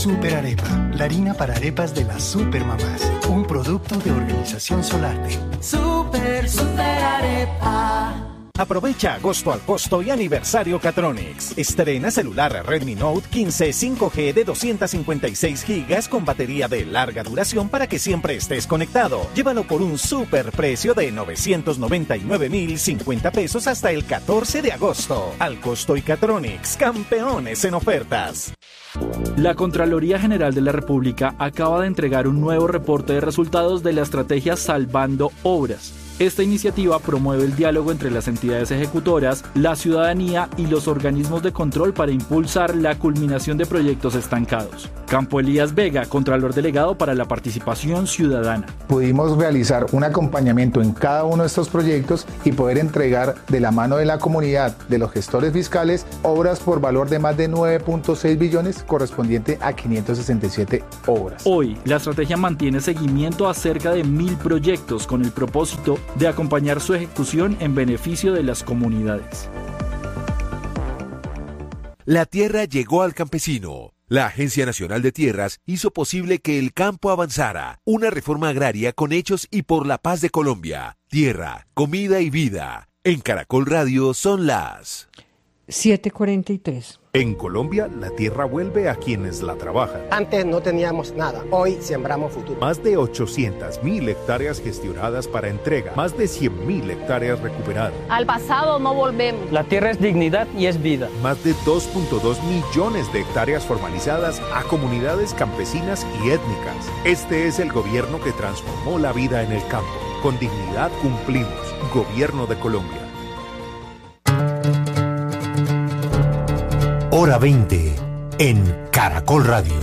Super Arepa, la harina para arepas de las supermamás. Un producto de Organización Solarte. Super Arepa. Aprovecha agosto al costo y aniversario Catronics. Estrena celular Redmi Note 15 5G de 256 GB con batería de larga duración para que siempre estés conectado. Llévalo por un super precio de 999,050 pesos hasta el 14 de agosto. Al costo y Catronics, campeones en ofertas. La Contraloría General de la República acaba de entregar un nuevo reporte de resultados de la estrategia Salvando Obras. Esta iniciativa promueve el diálogo entre las entidades ejecutoras, la ciudadanía y los organismos de control para impulsar la culminación de proyectos estancados. Campo Elías Vega, Contralor Delegado para la Participación Ciudadana. Pudimos realizar un acompañamiento en cada uno de estos proyectos y poder entregar de la mano de la comunidad, de los gestores fiscales, obras por valor de más de 9.6 billones correspondiente a 567 obras. Hoy, la estrategia mantiene seguimiento a cerca de 1.000 proyectos con el propósito de acompañar su ejecución en beneficio de las comunidades. La tierra llegó al campesino. La Agencia Nacional de Tierras hizo posible que el campo avanzara. Una reforma agraria con hechos y por la paz de Colombia. Tierra, comida y vida. En Caracol Radio son las 7:43. En Colombia, la tierra vuelve a quienes la trabajan. Antes no teníamos nada, hoy sembramos futuro. Más de 800.000 hectáreas gestionadas para entrega, más de 100.000 hectáreas recuperadas. Al pasado no volvemos. La tierra es dignidad y es vida. Más de 2.2 millones de hectáreas formalizadas a comunidades campesinas y étnicas. Este es el gobierno que transformó la vida en el campo. Con dignidad cumplimos. Gobierno de Colombia. Hora 20 en Caracol Radio.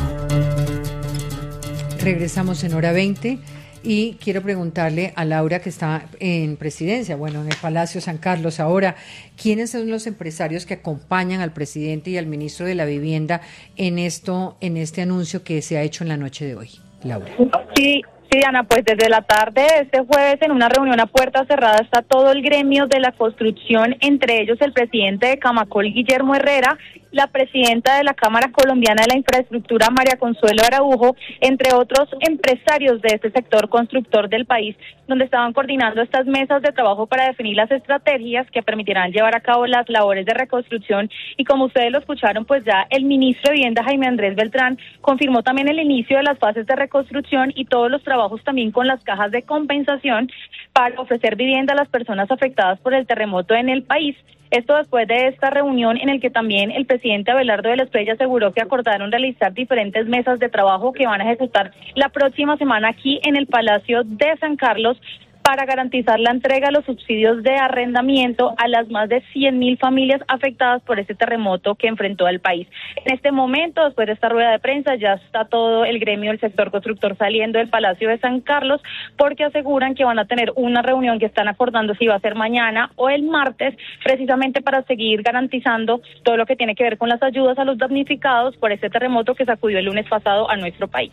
Regresamos en Hora 20 y quiero preguntarle a Laura, que está en presidencia, bueno, en el Palacio San Carlos ahora, ¿quiénes son los empresarios que acompañan al presidente y al ministro de la Vivienda en este anuncio que se ha hecho en la noche de hoy? Laura. Sí, Diana, pues desde la tarde de este jueves en una reunión a puerta cerrada está todo el gremio de la construcción, entre ellos el presidente de Camacol, Guillermo Herrera, la presidenta de la Cámara Colombiana de la Infraestructura, María Consuelo Araujo, entre otros empresarios de este sector constructor del país, donde estaban coordinando estas mesas de trabajo para definir las estrategias que permitirán llevar a cabo las labores de reconstrucción. Y como ustedes lo escucharon, pues ya el ministro de Vivienda, Jaime Andrés Beltrán, confirmó también el inicio de las fases de reconstrucción y todos los trabajos también con las cajas de compensación para ofrecer vivienda a las personas afectadas por el terremoto en el país. Esto después de esta reunión en el que también el presidente Abelardo de la Espriella aseguró que acordaron realizar diferentes mesas de trabajo que van a ejecutar la próxima semana aquí en el Palacio de San Carlos para garantizar la entrega de los subsidios de arrendamiento a las más de 100.000 familias afectadas por este terremoto que enfrentó el país. En este momento, después de esta rueda de prensa, ya está todo el gremio del sector constructor saliendo del Palacio de San Carlos porque aseguran que van a tener una reunión que están acordando si va a ser mañana o el martes, precisamente para seguir garantizando todo lo que tiene que ver con las ayudas a los damnificados por este terremoto que sacudió el lunes pasado a nuestro país.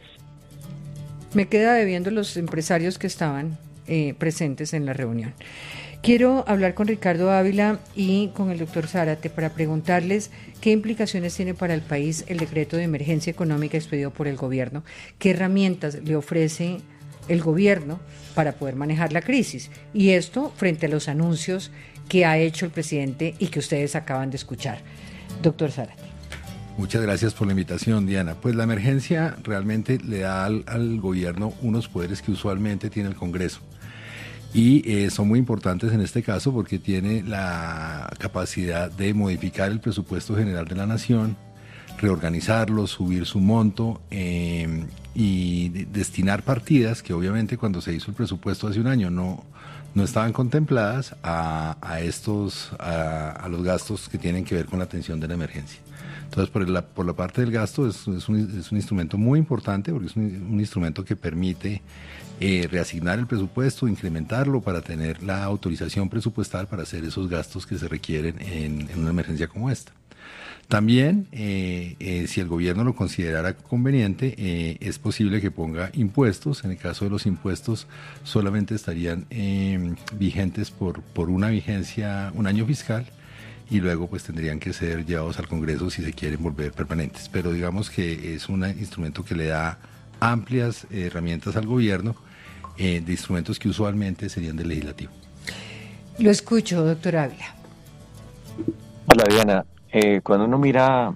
Me queda debiendo los empresarios que estaban presentes en la reunión. Quiero hablar con Ricardo Ávila y con el doctor Zárate para preguntarles qué implicaciones tiene para el país el decreto de emergencia económica expedido por el gobierno, qué herramientas le ofrece el gobierno para poder manejar la crisis, y esto frente a los anuncios que ha hecho el presidente y que ustedes acaban de escuchar. Doctor Zárate. Muchas gracias por la invitación, Diana. Pues la emergencia realmente le da al gobierno unos poderes que usualmente tiene el Congreso. Y son muy importantes en este caso porque tiene la capacidad de modificar el presupuesto general de la nación, reorganizarlo, subir su monto y destinar partidas que obviamente cuando se hizo el presupuesto hace un año no estaban contempladas a los gastos que tienen que ver con la atención de la emergencia. Entonces, por la parte del gasto es un instrumento muy importante porque es un instrumento que permite reasignar el presupuesto, incrementarlo para tener la autorización presupuestal para hacer esos gastos que se requieren en una emergencia como esta. También, si el gobierno lo considerara conveniente, es posible que ponga impuestos. En el caso de los impuestos, solamente estarían vigentes por una vigencia, un año fiscal, y luego pues tendrían que ser llevados al Congreso si se quieren volver permanentes. Pero digamos que es un instrumento que le da amplias herramientas al gobierno, de instrumentos que usualmente serían del legislativo. Lo escucho, doctor Ávila. Hola, Diana. Cuando uno mira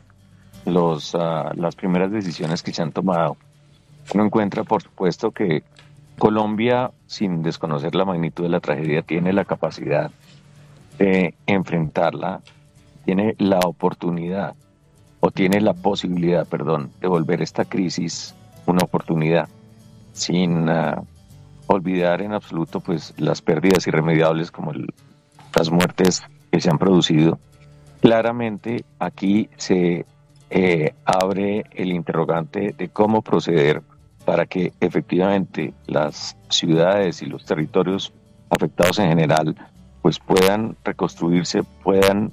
las primeras decisiones que se han tomado, uno encuentra, por supuesto, que Colombia, sin desconocer la magnitud de la tragedia, tiene la capacidad de enfrentarla, tiene la oportunidad, o tiene la posibilidad, de volver esta crisis una oportunidad, sin olvidar en absoluto pues las pérdidas irremediables como las muertes que se han producido. Claramente aquí se abre el interrogante de cómo proceder para que efectivamente las ciudades y los territorios afectados en general pues puedan reconstruirse, puedan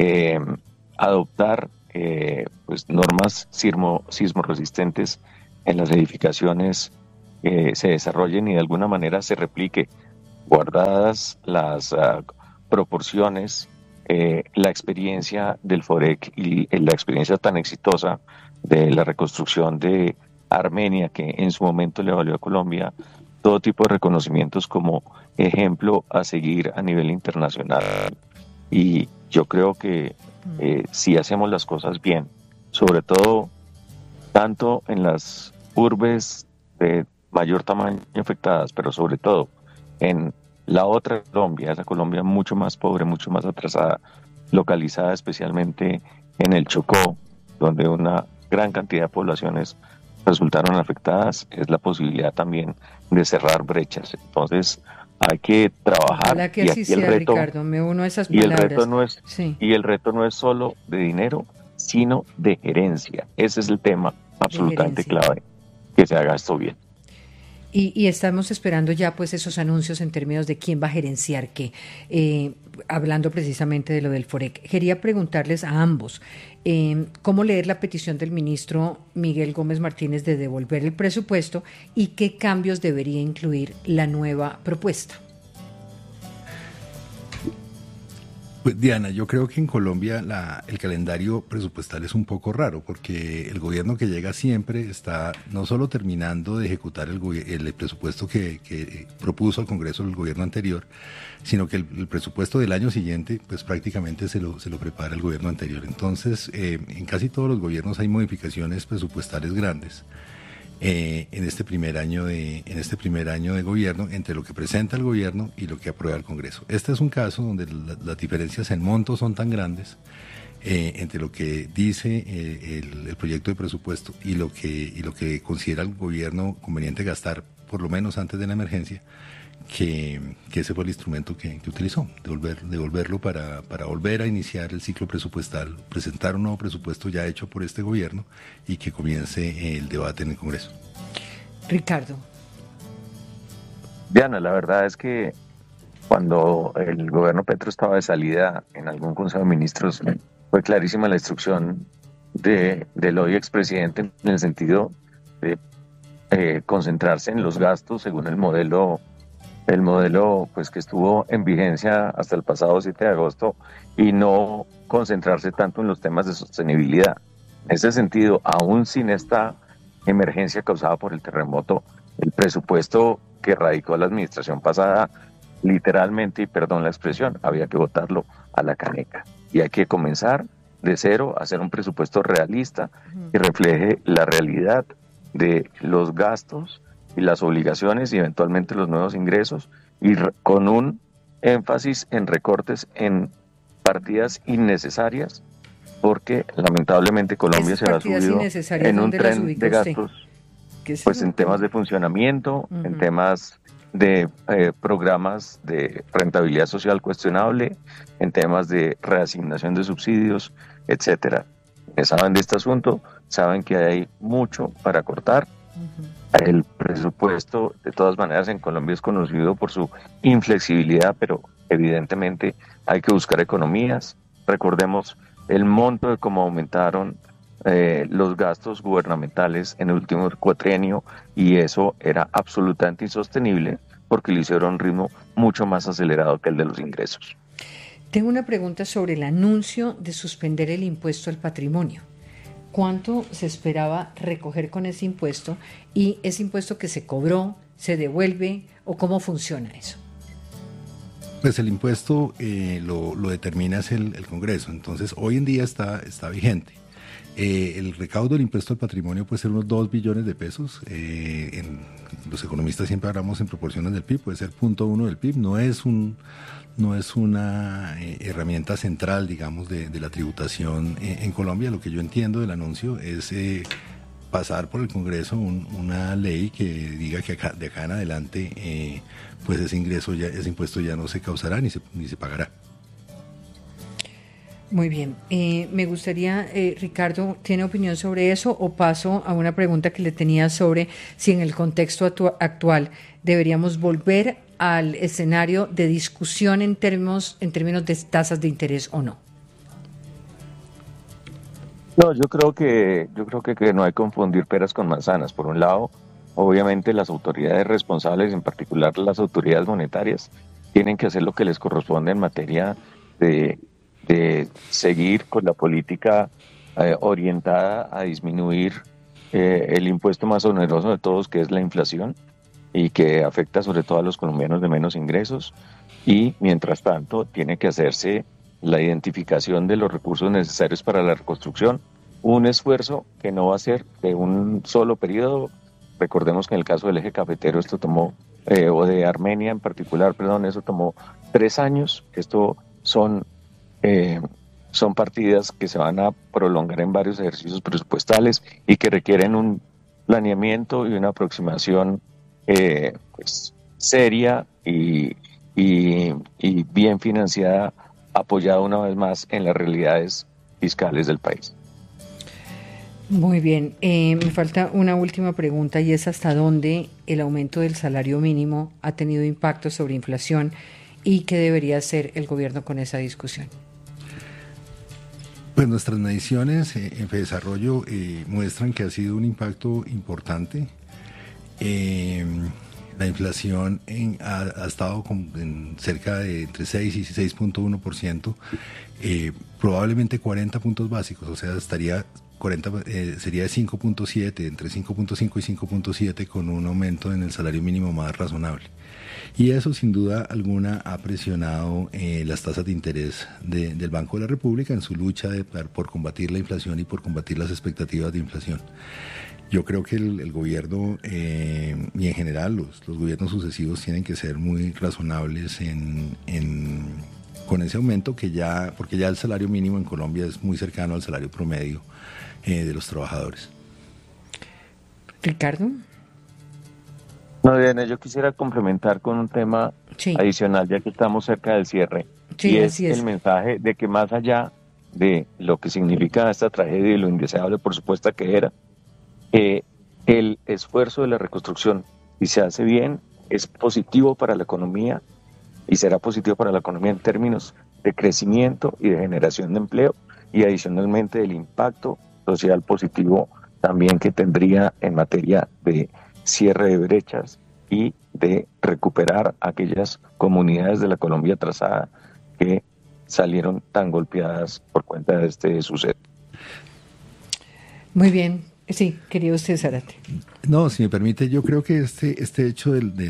adoptar pues normas sismo resistentes en las edificaciones que se desarrollen y de alguna manera se replique, guardadas las proporciones, la experiencia del FOREC y la experiencia tan exitosa de la reconstrucción de Armenia, que en su momento le valió a Colombia todo tipo de reconocimientos como ejemplo a seguir a nivel internacional. Y yo creo que si hacemos las cosas bien, sobre todo tanto en las urbes de mayor tamaño afectadas, pero sobre todo en la otra Colombia, esa Colombia mucho más pobre, mucho más atrasada, localizada especialmente en el Chocó, donde una gran cantidad de poblaciones resultaron afectadas, es la posibilidad también de cerrar brechas. Entonces hay que trabajar. Ojalá que así sea, Ricardo, me uno a esas palabras. Y el reto no es solo de dinero, sino de gerencia. Ese es el tema absolutamente clave, que se haga esto bien. Y estamos esperando ya pues esos anuncios en términos de quién va a gerenciar qué, hablando precisamente de lo del FOREC. Quería preguntarles a ambos, ¿cómo leer la petición del ministro Miguel Gómez Martínez de devolver el presupuesto y qué cambios debería incluir la nueva propuesta? Pues Diana, yo creo que en Colombia el calendario presupuestal es un poco raro porque el gobierno que llega siempre está no solo terminando de ejecutar el presupuesto que propuso al Congreso el gobierno anterior, sino que el presupuesto del año siguiente pues prácticamente se lo prepara el gobierno anterior. Entonces, en casi todos los gobiernos hay modificaciones presupuestales grandes. En este primer año de gobierno, entre lo que presenta el gobierno y lo que aprueba el Congreso. Este es un caso donde las diferencias en montos son tan grandes entre lo que dice el proyecto de presupuesto y lo que considera el gobierno conveniente gastar, por lo menos antes de la emergencia, que ese fue el instrumento que utilizó, devolverlo para volver a iniciar el ciclo presupuestal, presentar un nuevo presupuesto ya hecho por este gobierno y que comience el debate en el Congreso. Ricardo. Diana, la verdad es que cuando el gobierno Petro estaba de salida en algún Consejo de Ministros, fue clarísima la instrucción del hoy expresidente en el sentido de concentrarse en los gastos según el modelo pues que estuvo en vigencia hasta el pasado 7 de agosto y no concentrarse tanto en los temas de sostenibilidad. En ese sentido, aún sin esta emergencia causada por el terremoto, el presupuesto que radicó la administración pasada, literalmente, y perdón la expresión, había que botarlo a la caneca. Y hay que comenzar de cero a hacer un presupuesto realista que refleje la realidad de los gastos y las obligaciones y eventualmente los nuevos ingresos, y con un énfasis en recortes en partidas innecesarias, porque lamentablemente Colombia se ha subido en un tren de gastos, pues en temas de funcionamiento, en temas de programas de rentabilidad social cuestionable, en temas de reasignación de subsidios, etcétera. Saben de este asunto, saben que hay mucho para cortar. El presupuesto, de todas maneras, en Colombia es conocido por su inflexibilidad, pero evidentemente hay que buscar economías. Recordemos el monto de cómo aumentaron los gastos gubernamentales en el último cuatrienio, y eso era absolutamente insostenible porque lo hicieron a un ritmo mucho más acelerado que el de los ingresos. Tengo una pregunta sobre el anuncio de suspender el impuesto al patrimonio. ¿Cuánto se esperaba recoger con ese impuesto? ¿Y ese impuesto que se cobró, se devuelve o cómo funciona eso? Pues el impuesto lo determina el Congreso, entonces hoy en día está vigente. El recaudo del impuesto al patrimonio puede ser unos 2 billones de pesos. Los economistas siempre hablamos en proporciones del PIB, puede ser 0.1 del PIB, no es una herramienta central, digamos, de la tributación en Colombia. Lo que yo entiendo del anuncio es pasar por el Congreso una ley que diga que de acá en adelante pues ese impuesto ya no se causará ni se pagará. Muy bien. Me gustaría, Ricardo, ¿tiene opinión sobre eso o paso a una pregunta que le tenía sobre si en el contexto actual deberíamos volver al escenario de discusión en términos de tasas de interés o no? No, yo creo que no hay que confundir peras con manzanas. Por un lado, obviamente las autoridades responsables, en particular las autoridades monetarias, tienen que hacer lo que les corresponde en materia de seguir con la política orientada a disminuir el impuesto más oneroso de todos, que es la inflación, y que afecta sobre todo a los colombianos de menos ingresos. Y mientras tanto tiene que hacerse la identificación de los recursos necesarios para la reconstrucción, un esfuerzo que no va a ser de un solo periodo. Recordemos que en el caso del eje cafetero esto tomó, o de Armenia en particular, eso tomó 3 años. Esto son partidas que se van a prolongar en varios ejercicios presupuestales y que requieren un planeamiento y una aproximación pues seria y bien financiada, apoyada una vez más en las realidades fiscales del país. Muy bien, me falta una última pregunta y es hasta dónde el aumento del salario mínimo ha tenido impacto sobre inflación y qué debería hacer el gobierno con esa discusión. Pues nuestras mediciones en FEDesarrollo muestran que ha sido un impacto importante. La inflación ha estado en cerca de entre 6 y 6.1%, probablemente 40 puntos básicos, o sea, sería 5.7, entre 5.5 y 5.7, con un aumento en el salario mínimo más razonable. Y eso sin duda alguna ha presionado las tasas de interés del Banco de la República en su lucha por combatir la inflación y por combatir las expectativas de inflación. Yo creo que el gobierno y en general los gobiernos sucesivos tienen que ser muy razonables con ese aumento porque ya el salario mínimo en Colombia es muy cercano al salario promedio de los trabajadores. Ricardo. No, Diana, yo quisiera complementar con un tema adicional, ya que estamos cerca del cierre, y es el mensaje de que más allá de lo que significa esta tragedia y lo indeseable, por supuesto que era, el esfuerzo de la reconstrucción, si se hace bien, es positivo para la economía y será positivo para la economía en términos de crecimiento y de generación de empleo, y adicionalmente del impacto social positivo también que tendría en materia de cierre de brechas y de recuperar aquellas comunidades de la Colombia atrasada que salieron tan golpeadas por cuenta de este suceso. Muy bien. Sí, querido usted, Zárate. No, si me permite, yo creo que este hecho de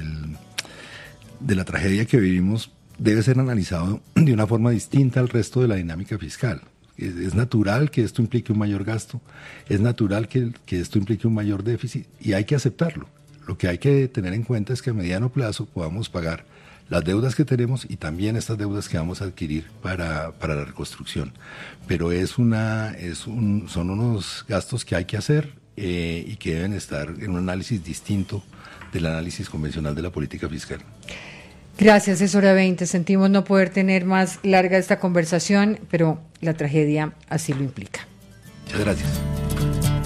la tragedia que vivimos debe ser analizado de una forma distinta al resto de la dinámica fiscal. Es natural que esto implique un mayor gasto, es natural que esto implique un mayor déficit y hay que aceptarlo. Lo que hay que tener en cuenta es que a mediano plazo podamos pagar las deudas que tenemos y también estas deudas que vamos a adquirir para la reconstrucción. Pero son unos gastos que hay que hacer y que deben estar en un análisis distinto del análisis convencional de la política fiscal. Gracias, es hora 20. Sentimos no poder tener más larga esta conversación, pero la tragedia así lo implica. Muchas gracias.